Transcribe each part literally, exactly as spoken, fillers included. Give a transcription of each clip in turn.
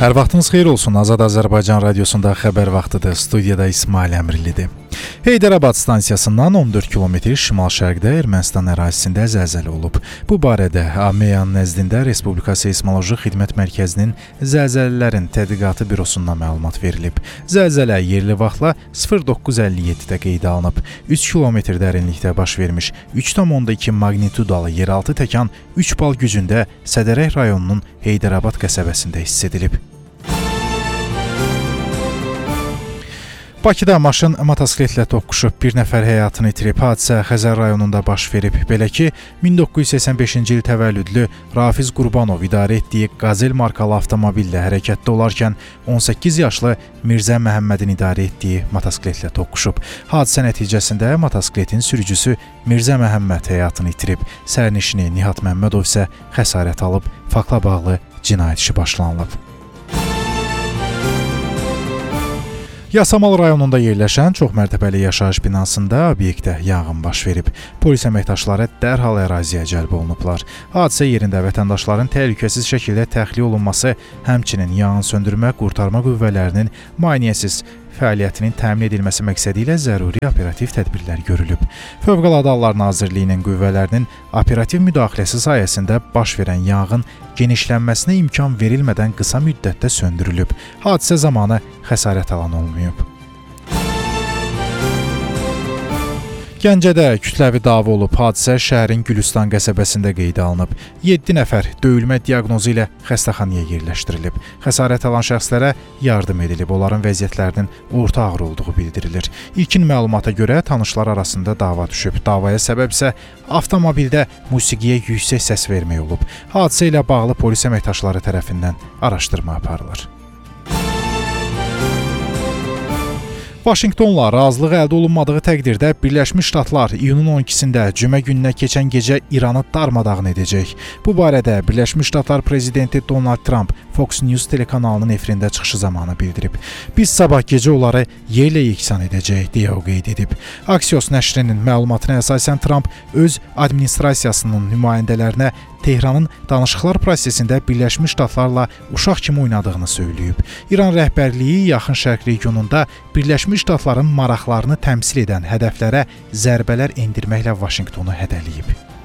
Hər vaxtınız xeyir olsun. Azad Azərbaycan Radiosunda xəbər vaxtıdır. Studiyada İsmail Əmrlidir. Heydərabad stansiyasından on dörd kilometr şimal-şərqdə Ermənistan ərazisində zəlzələ olub. Bu barədə AMEAN nəzdində Respublika Seysmoloji Xidmət Mərkəzinin Zəlzələlərin Tədqiqatı Bürosundan məlumat verilib. Zəlzələ yerli vaxtla sıfır doqquz əlli yeddidə qeydə alınıb. üç kilometr dərinlikdə baş vermiş. üç tam iki magnitudalı yeraltı təkan üç bal gücündə Sədərək rayonunun Heydərabad qəsəbəsində hiss edilib. Bakıda maşın motosikletlə toqquşub, bir nəfər həyatını itirib. Hadisə Xəzər rayonunda baş verib. Belə ki, min doqquz yüz səksən beşinci il təvəllüdlü Rafiz Qurbanov idarə etdiyi Qazel markalı avtomobillə hərəkətdə olarkən on səkkiz yaşlı Mirzə Məhəmmədin idarə etdiyi motosikletlə toqquşub. Hadisə nəticəsində motosikletin sürücüsü Mirzə Məhəmməd həyatını itirib. Sərnişini Nihat Məmmədov isə xəsarət alıb. Faktla bağlı cinayət işi başlanılıb. Yasamal rayonunda yerləşən çoxmərtəbəli yaşayış binasında obyektdə yanğın baş verib. Polis əməkdaşları dərhal əraziyə cəlb olunublar. Hadisə yerində vətəndaşların təhlükəsiz şəkildə təxliyə olunması, həmçinin yanğın söndürmə qurtarma qüvvələrinin maneəsiz fəaliyyətinin təmin edilməsi məqsədi ilə zəruri operativ tədbirlər görülüb. Fövqəladə Hallar Nazirliyinin qüvvələrinin operativ müdaxiləsi sayəsində baş verən yanğın genişlənməsinə imkan verilmədən qısa müddətdə söndürülüb. Hadisə zamanı xəsarət alan olmayıb. Gəncədə kütləvi dava olub. Hadisə şəhərin Gülüstan qəsəbəsində qeydə alınıb. yeddi nəfər döyülmə diaqnozu ilə xəstəxanaya yerləşdirilib. Xəsarət alan şəxslərə yardım edilib. Onların vəziyyətlərinin orta ağır olduğu bildirilir. İlkin məlumata görə tanışlar arasında dava düşüb. Davaya səbəb isə avtomobildə musiqiyə yüksək səs vermək olub. Hadisə ilə bağlı polis əməkdaşları tərəfindən araşdırma aparılır. Vaşinqtonla razılıq əldə olunmadığı təqdirdə Birləşmiş Ştatlar iyunun on ikisində cümə gününə keçən gecə İranı darmadağın edəcək. Bu barədə Birləşmiş Ştatlar prezidenti Donald Trump Fox News telekanalının efirində çıxışı zamanı bildirib. Biz sabah gecə onları yerlə yeksan edəcək, deyə o qeyd edib. Axios nəşrinin məlumatına əsasən Trump öz administrasiyasının nümayəndələrinə Tehranın danışıqlar prosesində Birləşmiş Ştatlarla uşaq kimi oynadığını söyləyib. İran rəhbərliyi Yaxın Şərq regionunda Birləşmiş Ştatların maraqlarını təmsil edən hədəflərə zərbələr endirməklə Vaşinqtonu hədələyib.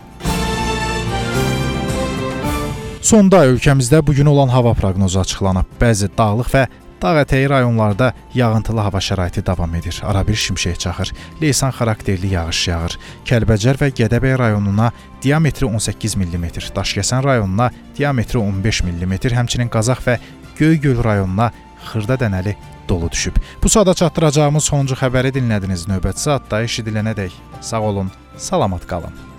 Sonda ölkəmizdə bugün olan hava proqnozu açıqlanıb. Bəzi dağlıq və dağ ətəyi rayonlarda yağıntılı hava şəraiti davam edir. Arabir şimşək çaxır. Leysan xarakterli yağış yağır. Kəlbəcər və Gədəbəy rayonuna diametri on səkkiz millimetr, Daşkəsən rayonuna diametri on beş millimetr, həmçinin Qazax və Göygöl rayonuna xırda dənəli dolu düşüb. Bu saata çatdıracağımız sonuncu xəbəri dinlədiniz. Növbəti saatda eşidilənədək sağ olun, salamat qalın.